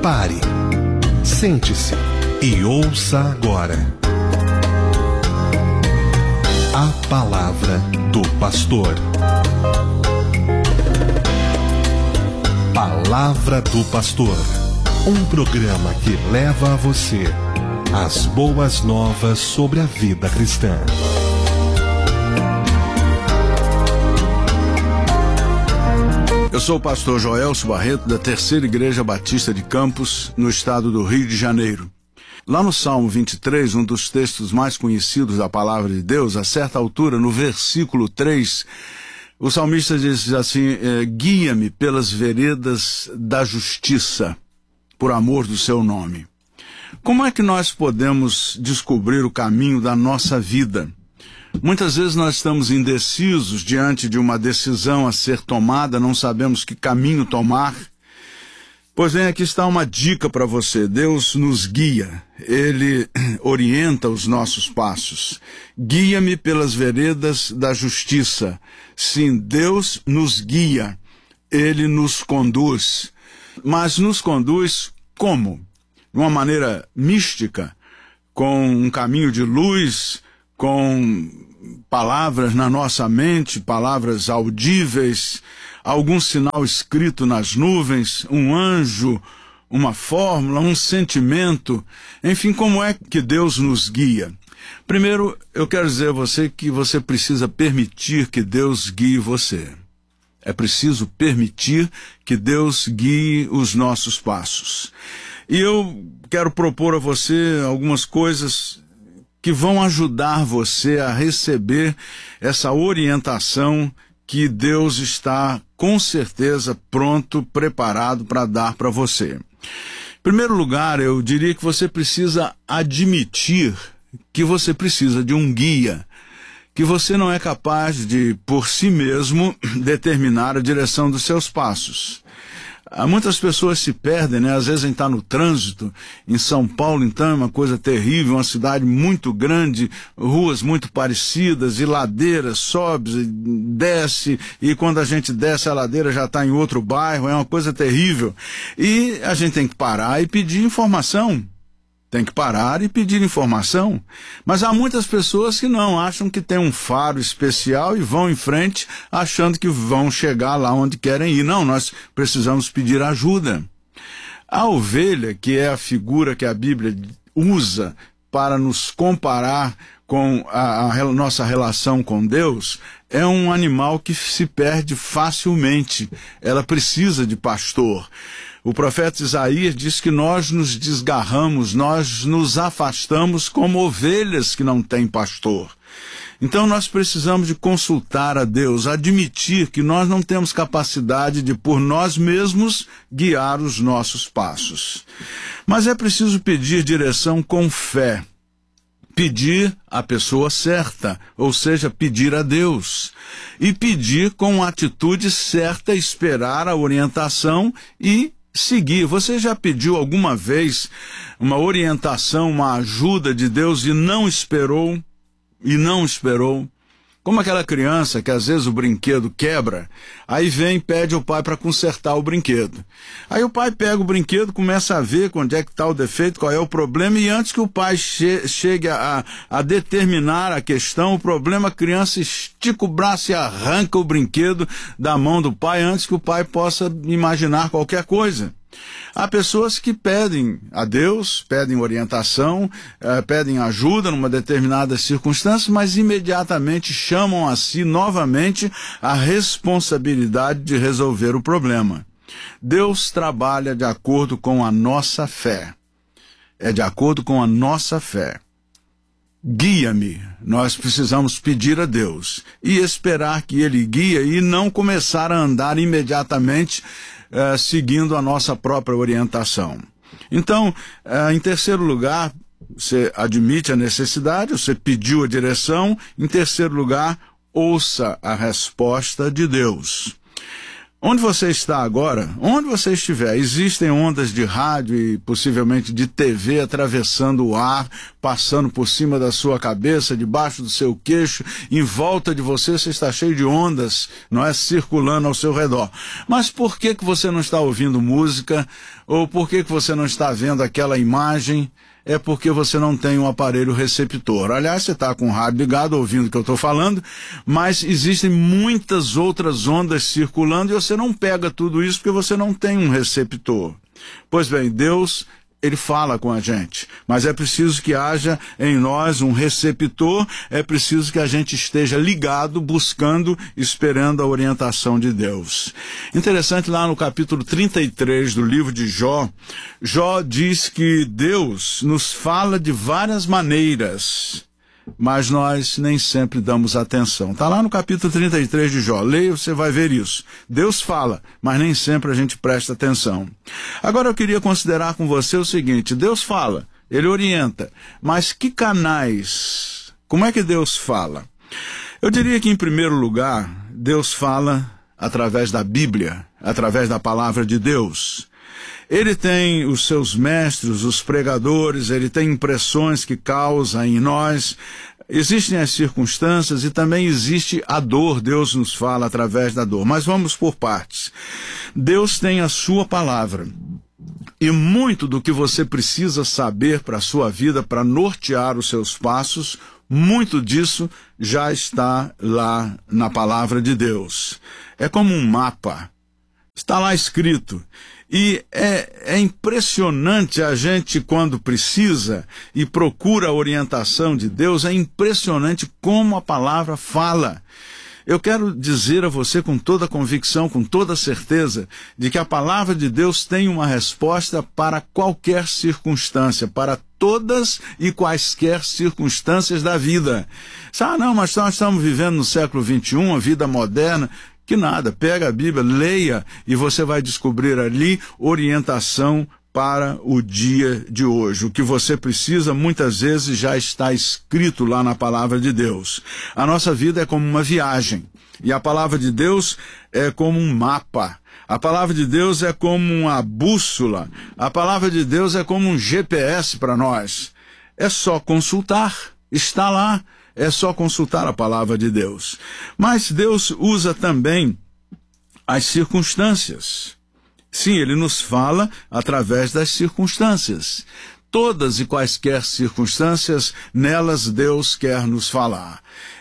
Pare, sente-se e ouça agora a palavra do pastor. Palavra do Pastor, um programa que leva a você as boas novas sobre a vida cristã. Eu sou o pastor Joelso Barreto, da Terceira Igreja Batista de Campos, no estado do Rio de Janeiro. Lá no Salmo 23, um dos textos mais conhecidos da Palavra de Deus, a certa altura, no versículo 3, o salmista diz assim: guia-me pelas veredas da justiça, por amor do seu nome. Como é que nós podemos descobrir o caminho da nossa vida? Muitas vezes nós estamos indecisos diante de uma decisão a ser tomada, não sabemos que caminho tomar. Pois bem, aqui está uma dica para você. Deus nos guia, Ele orienta os nossos passos. Guia-me pelas veredas da justiça. Sim, Deus nos guia, Ele nos conduz. Mas nos conduz como? De uma maneira mística, com um caminho de luz, com palavras na nossa mente, palavras audíveis, algum sinal escrito nas nuvens, um anjo, uma fórmula, um sentimento, enfim, como é que Deus nos guia? Primeiro, eu quero dizer a você que você precisa permitir que Deus guie você. É preciso permitir que Deus guie os nossos passos. E eu quero propor a você algumas coisas que vão ajudar você a receber essa orientação que Deus está, com certeza, pronto, preparado para dar para você. Em primeiro lugar, eu diria que você precisa admitir que você precisa de um guia, que você não é capaz de, por si mesmo, determinar a direção dos seus passos. Muitas pessoas se perdem, né? Às vezes a gente está no trânsito, em São Paulo, então, é uma coisa terrível, uma cidade muito grande, ruas muito parecidas, e ladeiras, sobe, desce, e quando a gente desce a ladeira já está em outro bairro, é uma coisa terrível. E a gente tem que parar e pedir informação. Tem que parar e pedir informação. Mas há muitas pessoas que não, acham que tem um faro especial e vão em frente achando que vão chegar lá onde querem ir. Não, nós precisamos pedir ajuda. A ovelha, que é a figura que a Bíblia usa para nos comparar com a nossa relação com Deus, é um animal que se perde facilmente. Ela precisa de pastor. O profeta Isaías diz que nós nos desgarramos, nós nos afastamos como ovelhas que não têm pastor. Então nós precisamos de consultar a Deus, admitir que nós não temos capacidade de, por nós mesmos, guiar os nossos passos. Mas é preciso pedir direção com fé. Pedir a pessoa certa, ou seja, pedir a Deus. E pedir com a atitude certa, esperar a orientação e seguir. Você já pediu alguma vez uma orientação, uma ajuda de Deus e não esperou? E não esperou? Como aquela criança que às vezes o brinquedo quebra, aí vem e pede ao pai para consertar o brinquedo. Aí o pai pega o brinquedo, começa a ver onde é que está o defeito, qual é o problema, e antes que o pai chegue a determinar a questão, o problema, a criança estica o braço e arranca o brinquedo da mão do pai antes que o pai possa imaginar qualquer coisa. Há pessoas que pedem a Deus, pedem orientação, pedem ajuda numa determinada circunstância, mas imediatamente chamam a si novamente a responsabilidade de resolver o problema. Deus trabalha de acordo com a nossa fé. É de acordo com a nossa fé. Guia-me. Nós precisamos pedir a Deus e esperar que Ele guie e não começar a andar imediatamente seguindo a nossa própria orientação. Então, em terceiro lugar, você admite a necessidade, você pediu a direção. Em terceiro lugar, ouça a resposta de Deus. Onde você está agora, onde você estiver, existem ondas de rádio e possivelmente de TV atravessando o ar, passando por cima da sua cabeça, debaixo do seu queixo, em volta de você está cheio de ondas, não é, circulando ao seu redor. Mas por que você não está ouvindo música? Ou por que você não está vendo aquela imagem? É porque você não tem um aparelho receptor. Aliás, você está com o rádio ligado, ouvindo o que eu estou falando, mas existem muitas outras ondas circulando e você não pega tudo isso porque você não tem um receptor. Pois bem, Deus, Ele fala com a gente, mas é preciso que haja em nós um receptor, é preciso que a gente esteja ligado, buscando, esperando a orientação de Deus. Interessante, lá no capítulo 33 do livro de Jó, Jó diz que Deus nos fala de várias maneiras, mas nós nem sempre damos atenção. Está lá no capítulo 33 de Jó. Leia, você vai ver isso. Deus fala, mas nem sempre a gente presta atenção. Agora eu queria considerar com você o seguinte: Deus fala, Ele orienta, mas que canais? Como é que Deus fala? Eu diria que, em primeiro lugar, Deus fala através da Bíblia, através da palavra de Deus. Ele tem os seus mestres, os pregadores, ele tem impressões que causa em nós. Existem as circunstâncias e também existe a dor. Deus nos fala através da dor. Mas vamos por partes. Deus tem a sua palavra. E muito do que você precisa saber para a sua vida, para nortear os seus passos, muito disso já está lá na palavra de Deus. É como um mapa. Está lá escrito. E é impressionante a gente, quando precisa e procura a orientação de Deus, é impressionante como a palavra fala. Eu quero dizer a você com toda convicção, com toda certeza, de que a palavra de Deus tem uma resposta para qualquer circunstância, para todas e quaisquer circunstâncias da vida. Não, mas nós estamos vivendo no século XXI, a vida moderna. Que nada, pega a Bíblia, leia e você vai descobrir ali orientação para o dia de hoje. O que você precisa muitas vezes já está escrito lá na palavra de Deus. A nossa vida é como uma viagem e a palavra de Deus é como um mapa. A palavra de Deus é como uma bússola. A palavra de Deus é como um GPS para nós. É só consultar, está lá. É só consultar a palavra de Deus. Mas Deus usa também as circunstâncias. Sim, Ele nos fala através das circunstâncias. Todas e quaisquer circunstâncias, nelas Deus quer nos falar.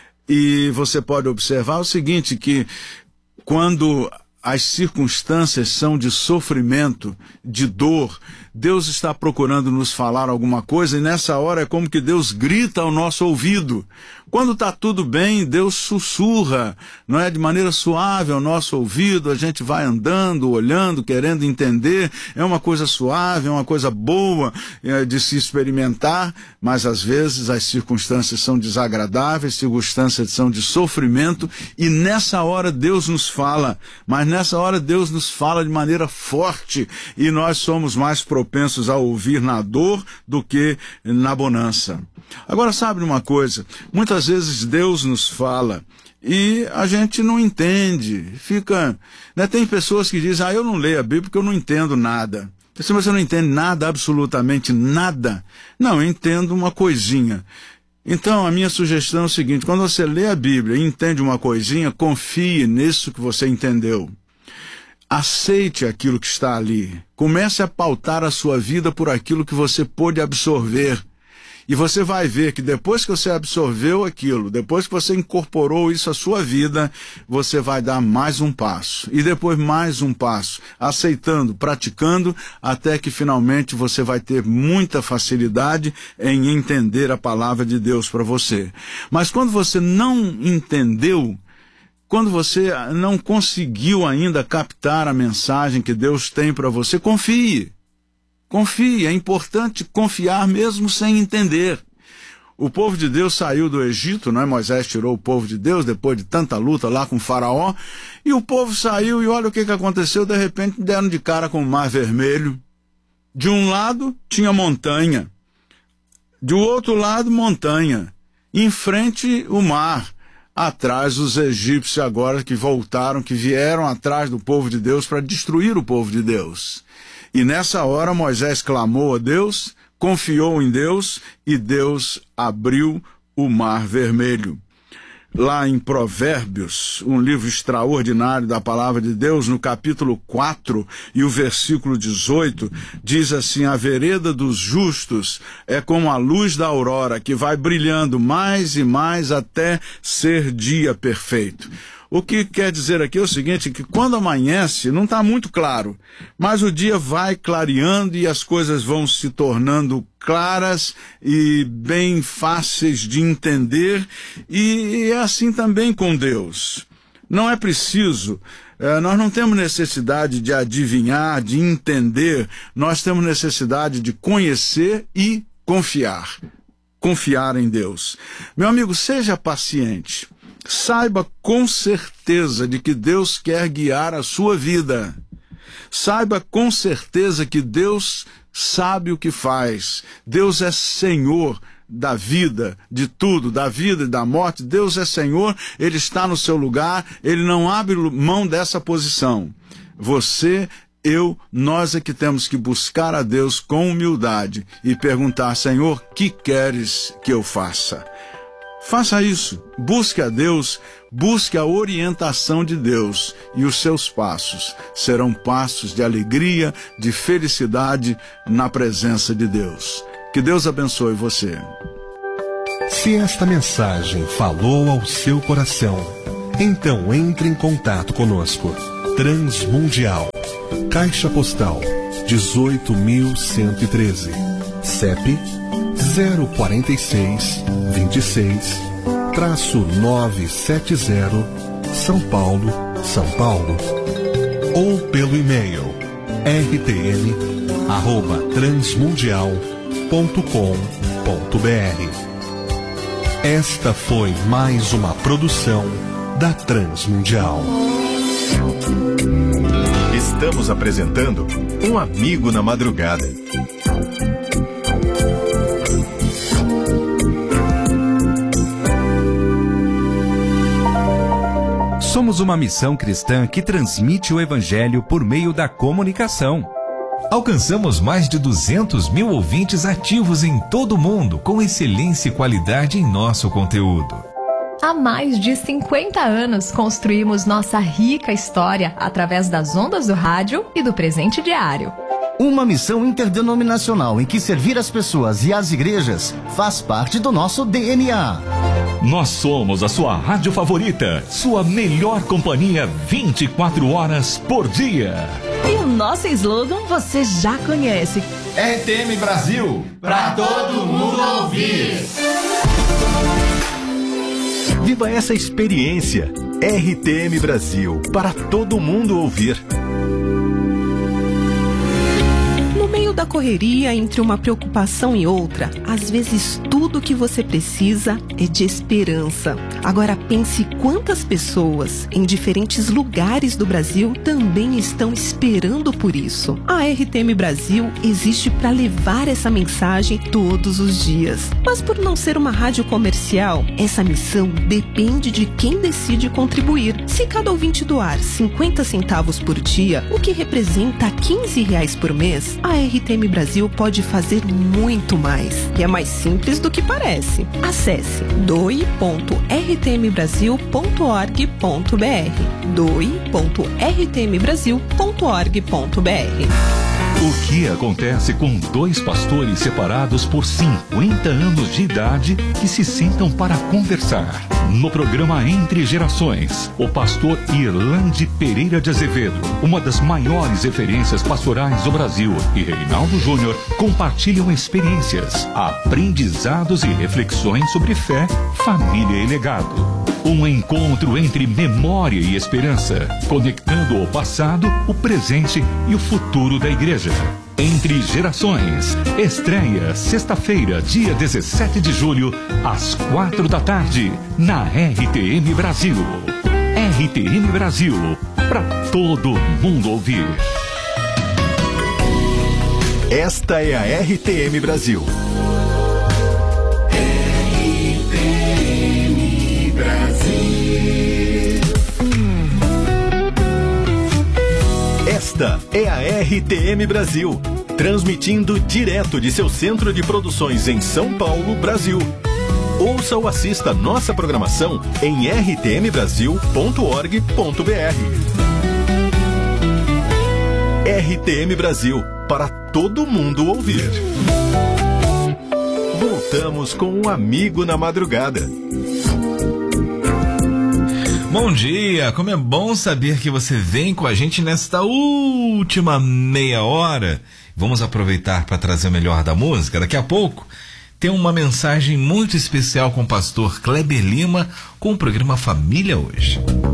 E você pode observar o seguinte, que quando as circunstâncias são de sofrimento, de dor, Deus está procurando nos falar alguma coisa e nessa hora é como que Deus grita ao nosso ouvido. Quando está tudo bem, Deus sussurra, não é, de maneira suave ao nosso ouvido, a gente vai andando, olhando, querendo entender, é uma coisa suave, é uma coisa boa de se experimentar, mas às vezes as circunstâncias são desagradáveis, circunstâncias são de sofrimento e nessa hora Deus nos fala, mas nessa hora Deus nos fala de maneira forte e nós somos mais propensos a ouvir na dor do que na bonança. Agora, sabe uma coisa? Muitas vezes Deus nos fala e a gente não entende, fica... Tem pessoas que dizem, eu não leio a Bíblia porque eu não entendo nada. Se você não entende nada, absolutamente nada, não, eu entendo uma coisinha. Então, a minha sugestão é o seguinte, quando você lê a Bíblia e entende uma coisinha, confie nisso que você entendeu. Aceite aquilo que está ali. Comece a pautar a sua vida por aquilo que você pôde absorver. E você vai ver que depois que você absorveu aquilo, depois que você incorporou isso à sua vida, você vai dar mais um passo. E depois mais um passo, aceitando, praticando, até que finalmente você vai ter muita facilidade em entender a palavra de Deus para você. Mas quando você não entendeu, quando você não conseguiu ainda captar a mensagem que Deus tem para você, confie. Confie, é importante confiar mesmo sem entender. O povo de Deus saiu do Egito, não é? Moisés tirou o povo de Deus depois de tanta luta lá com o faraó, e o povo saiu e olha o que aconteceu, de repente deram de cara com o Mar Vermelho. De um lado tinha montanha, do outro lado montanha, em frente o mar. atrás dos egípcios agora que voltaram, que vieram atrás do povo de Deus para destruir o povo de Deus. E nessa hora Moisés clamou a Deus, confiou em Deus e Deus abriu o Mar Vermelho. Lá em Provérbios, um livro extraordinário da palavra de Deus, no capítulo 4 e o versículo 18, diz assim: a vereda dos justos é como a luz da aurora, que vai brilhando mais e mais até ser dia perfeito. O que quer dizer aqui é o seguinte, que quando amanhece não está muito claro, mas o dia vai clareando e as coisas vão se tornando claras e bem fáceis de entender, e é assim também com Deus. Não é preciso, nós não temos necessidade de adivinhar, de entender, nós temos necessidade de conhecer e confiar. Confiar em Deus. Meu amigo, seja paciente. Saiba com certeza de que Deus quer guiar a sua vida. Saiba com certeza que Deus sabe o que faz. Deus é Senhor da vida, de tudo, da vida e da morte. Deus é Senhor, Ele está no seu lugar, Ele não abre mão dessa posição. Você, eu, nós é que temos que buscar a Deus com humildade e perguntar: Senhor, que queres que eu faça? Faça isso, busque a Deus, busque a orientação de Deus, e os seus passos serão passos de alegria, de felicidade na presença de Deus. Que Deus abençoe você. Se esta mensagem falou ao seu coração, então entre em contato conosco. Transmundial, Caixa Postal 18.113, CEP 046-26-970, São Paulo, São Paulo. Ou pelo e-mail rtm@transmundial.com.br. Esta foi mais uma produção da Transmundial. Estamos apresentando Um Amigo na Madrugada. Somos uma missão cristã que transmite o Evangelho por meio da comunicação. Alcançamos mais de 200 mil ouvintes ativos em todo o mundo, com excelência e qualidade em nosso conteúdo. Há mais de 50 anos construímos nossa rica história através das ondas do rádio e do presente diário. Uma missão interdenominacional em que servir as pessoas e as igrejas faz parte do nosso DNA. Nós somos a sua rádio favorita, sua melhor companhia 24 horas por dia. E o nosso slogan você já conhece. RTM Brasil, pra todo mundo ouvir. Viva essa experiência. RTM Brasil, para todo mundo ouvir. No meio da correria, entre uma preocupação e outra, às vezes tudo que você precisa é de esperança. Agora pense quantas pessoas em diferentes lugares do Brasil também estão esperando por isso. A RTM Brasil existe para levar essa mensagem todos os dias. Mas por não ser uma rádio comercial, essa missão depende de quem decide contribuir. Se cada ouvinte doar 50 centavos por dia, o que representa R$15 por mês, a RTM Brasil pode fazer muito mais. E é mais simples do que parece. Acesse doe.rtmbrasil.org.br doe.rtmbrasil.org.br. O que acontece com dois pastores separados por 50 anos de idade que se sentam para conversar? No programa Entre Gerações, o pastor Irlande Pereira de Azevedo, uma das maiores referências pastorais do Brasil, e Reinaldo Júnior compartilham experiências, aprendizados e reflexões sobre fé, família e legado. Um encontro entre memória e esperança, conectando o passado, o presente e o futuro da igreja. Entre Gerações, estreia sexta-feira, dia 17 de julho, às 4 da tarde, na RTM Brasil. RTM Brasil, para todo mundo ouvir. Esta é a RTM Brasil. RTM Brasil. Esta é a RTM Brasil, transmitindo direto de seu centro de produções em São Paulo, Brasil. Ouça ou assista nossa programação em rtmbrasil.org.br. RTM Brasil, para todo mundo ouvir. Voltamos com um amigo na madrugada. Bom dia, como é bom saber que você vem com a gente nesta última meia hora. Vamos aproveitar para trazer o melhor da música. Daqui a pouco tem uma mensagem muito especial com o pastor Kleber Lima com o programa Família Hoje.